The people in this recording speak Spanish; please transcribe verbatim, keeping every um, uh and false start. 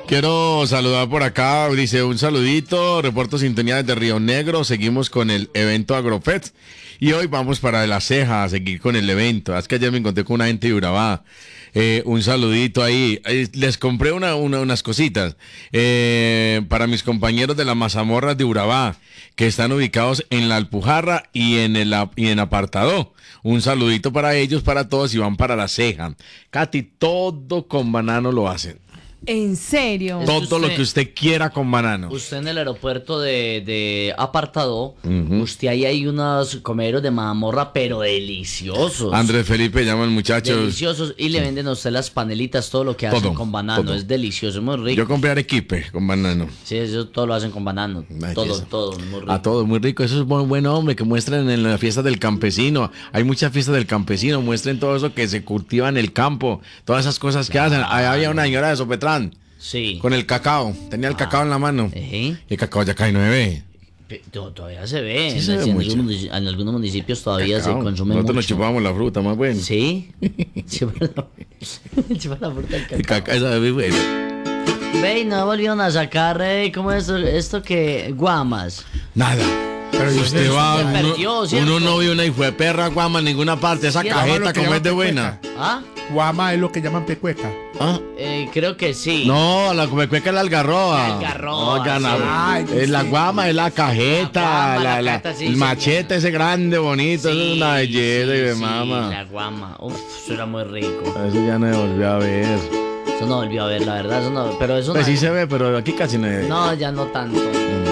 Quiero saludar por acá, dice un saludito, reporto sintonía desde Río Negro, seguimos con el evento Agrofest y hoy vamos para La Ceja a seguir con el evento. Es que ayer me encontré con una gente de Urabá, eh, un saludito ahí, eh, les compré una, una, unas cositas eh, para mis compañeros de las mazamorras de Urabá, que están ubicados en La Alpujarra y en el y en Apartadó. Un saludito para ellos, para todos y van para La Ceja. Katy, todo con banano lo hacen. ¿En serio? Todo usted, lo que usted quiera con banano. Usted en el aeropuerto de, de Apartado, Uh-huh. usted ahí hay unos comeros de mazamorra, pero deliciosos. Andrés Felipe llama al muchacho. Deliciosos. Y le venden a usted las panelitas, todo lo que Todo, hacen con banano. todo. Es delicioso, es muy rico. Yo compré arequipe con banano. Sí, eso todo lo hacen con banano. Ay, todo, eso. todo, muy rico. A todo, muy rico. Eso es muy bueno, hombre, que muestren en la fiesta del campesino. Hay muchas fiestas del campesino. Muestren todo eso que se cultiva en el campo. Todas esas cosas que hacen. Ahí había una señora de Sopetrán Sí. con el cacao. Tenía el cacao en la mano. Ejé. Y el cacao ya cae nueve. Pe- to- Todavía se ve. Sí en, se ve en mucho. algunos, munici- en algunos municipios todavía Cacao. se consume Nosotros nos mucho. chupábamos la fruta, más bueno. Sí. Chupa la, chupa la fruta del El cacao. cacao esa es muy bueno. Ve, y no volvieron a sacar, eh, ¿cómo es esto, esto que? Guamas. Nada. Pero si usted va, se uno, perdió, ¿cierto? uno no vio una hijo de perra guama en ninguna parte. Esa ¿Cierto? cajeta Lo que como es de llaman buena. ¿Ah? Guama es lo que llaman pecueca. ¿Ah? Eh, creo que sí. No, la cueca es la algarroba. La algarroba, Oigan, sí. la- Ay, es la sí. guama, es la cajeta, La guama, la, la la- cajeta, sí, el sí, machete ese grande, bonito, Sí, es una belleza y de sí, mama. la guama. Uf, eso era muy rico. Eso ya no se volvió a ver. Eso no volvió a ver, la verdad. Eso no, pero eso Pues no. sí se ve, pero aquí casi no se ve. No, ya no tanto.